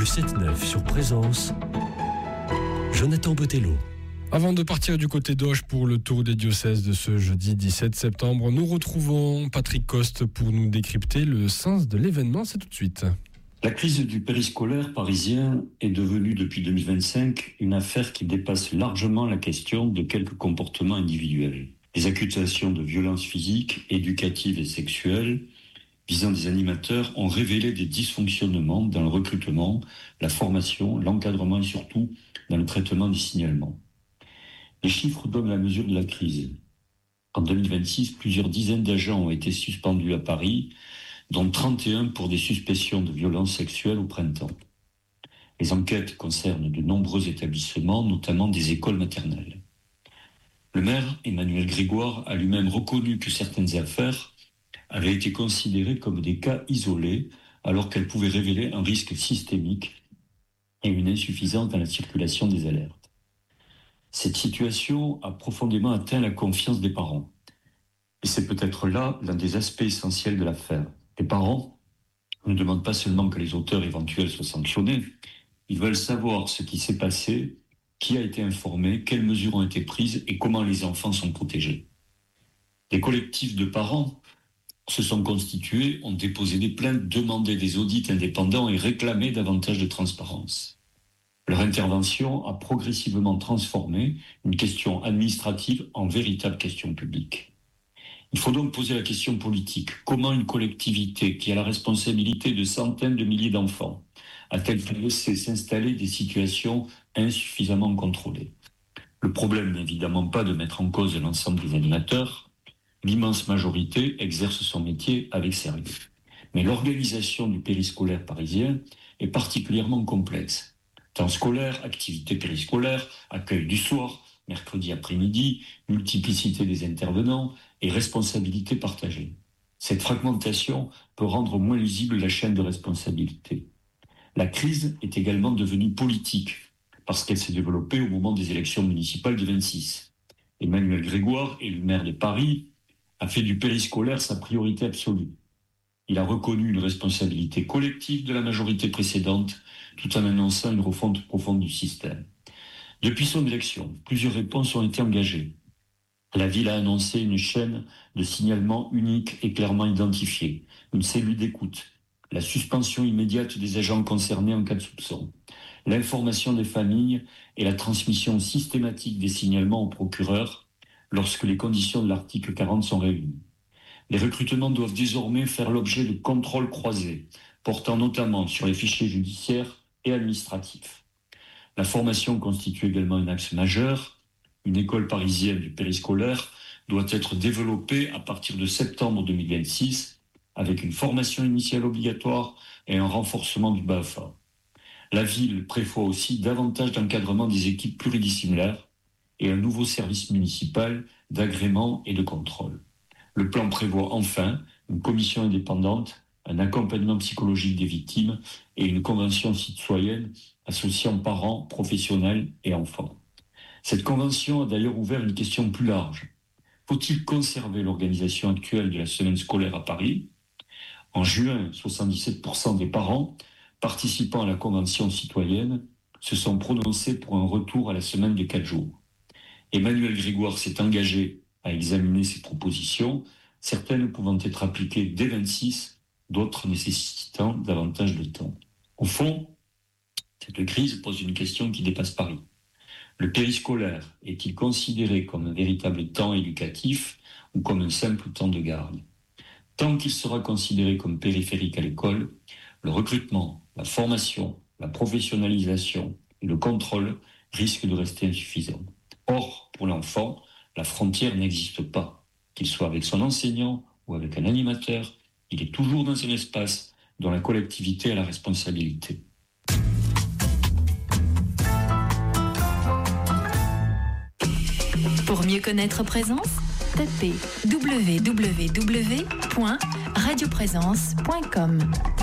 7-9 sur Présence, Jonathan Botello. Avant de partir du côté d'Auch pour le tour des diocèses de ce jeudi 17 septembre, nous retrouvons Patrick Coste pour nous décrypter le sens de l'événement. C'est tout de suite. La crise du périscolaire parisien est devenue depuis 2025 une affaire qui dépasse largement la question de quelques comportements individuels. Les accusations de violences physiques, éducatives et sexuelles visant des animateurs ont révélé des dysfonctionnements dans le recrutement, la formation, l'encadrement et surtout dans le traitement des signalements. Les chiffres donnent la mesure de la crise. En 2026, plusieurs dizaines d'agents ont été suspendus à Paris, dont 31 pour des suspicions de violences sexuelles au printemps. Les enquêtes concernent de nombreux établissements, notamment des écoles maternelles. Le maire, Emmanuel Grégoire, a lui-même reconnu que certaines affaires avaient été considérées comme des cas isolés, alors qu'elles pouvaient révéler un risque systémique et une insuffisance dans la circulation des alertes. Cette situation a profondément atteint la confiance des parents. Et c'est peut-être là l'un des aspects essentiels de l'affaire. Les parents ne demandent pas seulement que les auteurs éventuels soient sanctionnés, ils veulent savoir ce qui s'est passé, qui a été informé, quelles mesures ont été prises et comment les enfants sont protégés. Des collectifs de parents se sont constitués, ont déposé des plaintes, demandé des audits indépendants et réclamé davantage de transparence. Leur intervention a progressivement transformé une question administrative en véritable question publique. Il faut donc poser la question politique. Comment une collectivité qui a la responsabilité de centaines de milliers d'enfants a-t-elle laissé s'installer des situations insuffisamment contrôlées ? Le problème n'est évidemment pas de mettre en cause l'ensemble des animateurs. L'immense majorité exerce son métier avec sérieux. Mais l'organisation du périscolaire parisien est particulièrement complexe. Temps scolaire, activités périscolaires, accueil du soir, mercredi après-midi, multiplicité des intervenants et responsabilité partagée. Cette fragmentation peut rendre moins lisible la chaîne de responsabilité. La crise est également devenue politique parce qu'elle s'est développée au moment des élections municipales du 26. Emmanuel Grégoire, élu maire de Paris, a fait du périscolaire sa priorité absolue. Il a reconnu une responsabilité collective de la majorité précédente tout en annonçant une refonte profonde du système. Depuis son élection, plusieurs réponses ont été engagées. La ville a annoncé une chaîne de signalement unique et clairement identifiée, une cellule d'écoute, la suspension immédiate des agents concernés en cas de soupçon, l'information des familles et la transmission systématique des signalements au procureur lorsque les conditions de l'article 40 sont réunies. Les recrutements doivent désormais faire l'objet de contrôles croisés, portant notamment sur les fichiers judiciaires et administratifs. La formation constitue également un axe majeur. Une école parisienne du périscolaire doit être développée à partir de septembre 2026 avec une formation initiale obligatoire et un renforcement du BAFA. La ville prévoit aussi davantage d'encadrement des équipes pluridisciplinaires et un nouveau service municipal d'agrément et de contrôle. Le plan prévoit enfin une commission indépendante, un accompagnement psychologique des victimes et une convention citoyenne associant parents, professionnels et enfants. Cette convention a d'ailleurs ouvert une question plus large. Faut-il conserver l'organisation actuelle de la semaine scolaire à Paris ? En juin, 77% des parents participant à la convention citoyenne se sont prononcés pour un retour à la semaine de 4 jours. Emmanuel Grégoire s'est engagé à examiner ces propositions, certaines pouvant être appliquées dès 26, d'autres nécessitant davantage de temps. Au fond, cette crise pose une question qui dépasse Paris. Le périscolaire est-il considéré comme un véritable temps éducatif ou comme un simple temps de garde ? Tant qu'il sera considéré comme périphérique à l'école, le recrutement, la formation, la professionnalisation et le contrôle risquent de rester insuffisants. Or, pour l'enfant, la frontière n'existe pas. Qu'il soit avec son enseignant ou avec un animateur, il est toujours dans un espace dont la collectivité a la responsabilité. Pour mieux connaître Présence, tapez www.radioprésence.com.